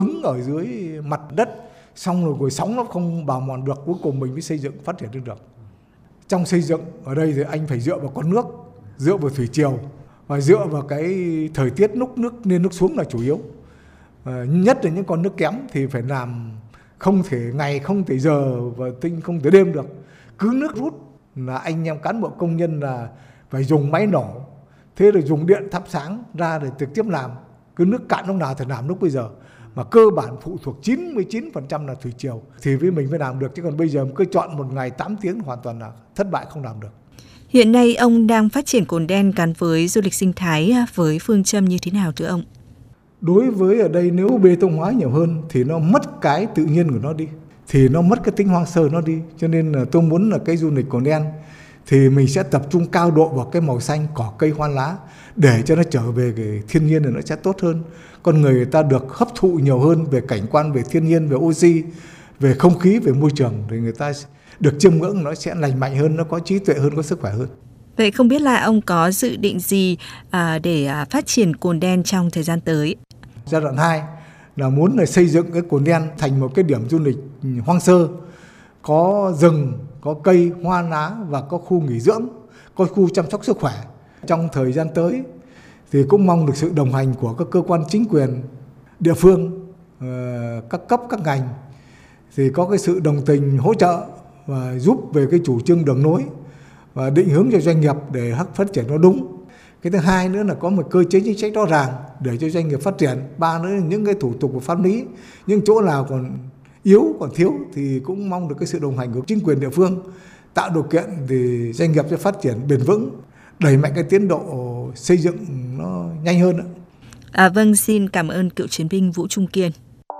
cứng ở dưới mặt đất, xong rồi sóng nó không bào mòn được, cuối cùng mình mới xây dựng phát triển được. Trong xây dựng ở đây thì anh phải dựa vào con nước, dựa vào thủy triều và dựa vào cái thời tiết lúc nước lên nước xuống là chủ yếu. Nhất là những con nước kém thì phải làm không thể ngày, không thể giờ và tinh không thể đêm được. Cứ nước rút là anh em cán bộ công nhân là phải dùng máy nổ, thế rồi dùng điện thắp sáng ra để trực tiếp làm. Cứ nước cạn lúc nào thì làm lúc bây giờ. Mà cơ bản phụ thuộc 99% là thủy triều thì với mình mới làm được, chứ còn bây giờ cứ chọn một ngày 8 tiếng hoàn toàn là thất bại, không làm được. Hiện nay ông đang phát triển Cồn Đen gắn với du lịch sinh thái với phương châm như thế nào thưa ông? Đối với ở đây nếu bê tông hóa nhiều hơn thì nó mất cái tự nhiên của nó đi, thì nó mất cái tính hoang sơ nó đi. Cho nên là tôi muốn là cái du lịch Cồn Đen thì mình sẽ tập trung cao độ vào cái màu xanh, cỏ cây hoa lá để cho nó trở về cái thiên nhiên thì nó sẽ tốt hơn. Con người ta được hấp thụ nhiều hơn về cảnh quan, về thiên nhiên, về oxy, về không khí, về môi trường thì người ta được chiêm ngưỡng, nó sẽ lành mạnh hơn, nó có trí tuệ hơn, có sức khỏe hơn. Vậy không biết là ông có dự định gì để phát triển Cồn Đen trong thời gian tới? Giai đoạn 2 là muốn là xây dựng cái Cồn Đen thành một cái điểm du lịch hoang sơ, có rừng, có cây, hoa lá và có khu nghỉ dưỡng, có khu chăm sóc sức khỏe. Trong thời gian tới thì cũng mong được sự đồng hành của các cơ quan chính quyền địa phương, các cấp, các ngành thì có cái sự đồng tình hỗ trợ và giúp về cái chủ trương đường lối và định hướng cho doanh nghiệp để phát triển nó đúng. Cái thứ hai nữa là có một cơ chế chính sách rõ ràng để cho doanh nghiệp phát triển. Ba nữa là những cái thủ tục của pháp lý, những chỗ nào còn yếu, còn thiếu thì cũng mong được cái sự đồng hành của chính quyền địa phương, tạo điều kiện thì doanh nghiệp sẽ phát triển bền vững, đẩy mạnh cái tiến độ xây dựng nó nhanh hơn. Vâng, xin cảm ơn cựu chiến binh Vũ Trung Kiên.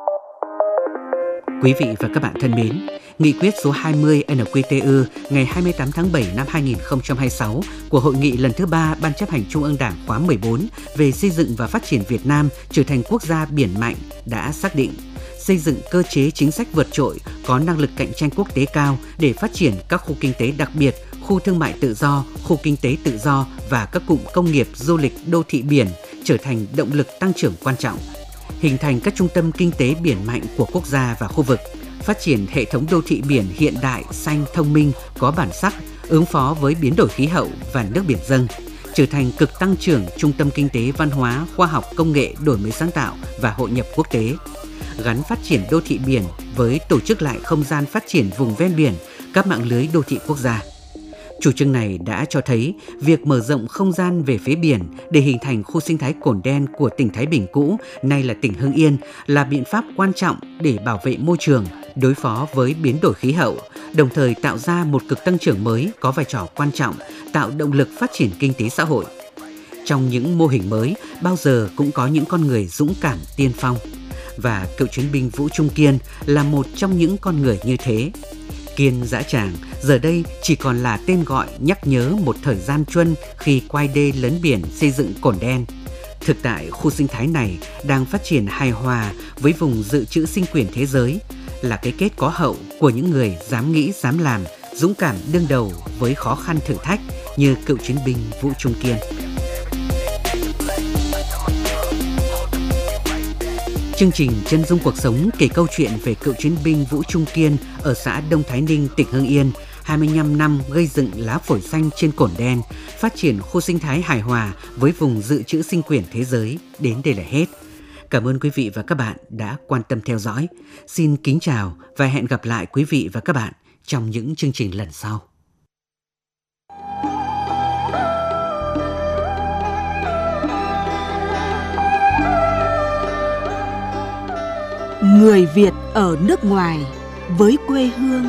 Quý vị và các bạn thân mến, Nghị quyết số 20 NQTU ngày 28 tháng 7 năm 2026 của Hội nghị lần thứ 3 Ban chấp hành Trung ương Đảng khóa 14 về xây dựng và phát triển Việt Nam trở thành quốc gia biển mạnh đã xác định xây dựng cơ chế chính sách vượt trội, có năng lực cạnh tranh quốc tế cao để phát triển các khu kinh tế đặc biệt, khu thương mại tự do, khu kinh tế tự do và các cụm công nghiệp du lịch đô thị biển trở thành động lực tăng trưởng quan trọng, hình thành các trung tâm kinh tế biển mạnh của quốc gia và khu vực, phát triển hệ thống đô thị biển hiện đại, xanh, thông minh, có bản sắc, ứng phó với biến đổi khí hậu và nước biển dâng, trở thành cực tăng trưởng trung tâm kinh tế văn hóa, khoa học, công nghệ, đổi mới sáng tạo và hội nhập quốc tế, gắn phát triển đô thị biển với tổ chức lại không gian phát triển vùng ven biển, các mạng lưới đô thị quốc gia. Chủ trương này đã cho thấy việc mở rộng không gian về phía biển để hình thành khu sinh thái Cồn Đen của tỉnh Thái Bình cũ, nay là tỉnh Hưng Yên, là biện pháp quan trọng để bảo vệ môi trường, đối phó với biến đổi khí hậu, đồng thời tạo ra một cực tăng trưởng mới có vai trò quan trọng, tạo động lực phát triển kinh tế xã hội. Trong những mô hình mới, bao giờ cũng có những con người dũng cảm tiên phong. Và cựu chiến binh Vũ Trung Kiên là một trong những con người như thế. Kiên Dã Tràng giờ đây chỉ còn là tên gọi nhắc nhớ một thời gian chuân khi quai đê lấn biển xây dựng Cồn Đen. Thực tại, khu sinh thái này đang phát triển hài hòa với vùng dự trữ sinh quyển thế giới, là cái kết có hậu của những người dám nghĩ, dám làm, dũng cảm đương đầu với khó khăn thử thách như cựu chiến binh Vũ Trung Kiên. Chương trình Chân dung cuộc sống kể câu chuyện về cựu chiến binh Vũ Trung Kiên ở xã Đông Thái Ninh, tỉnh Hưng Yên, 25 năm gây dựng lá phổi xanh trên Cồn Đen, phát triển khu sinh thái hài hòa với vùng dự trữ sinh quyển thế giới đến đây là hết. Cảm ơn quý vị và các bạn đã quan tâm theo dõi. Xin kính chào và hẹn gặp lại quý vị và các bạn trong những chương trình lần sau. Người Việt ở nước ngoài với quê hương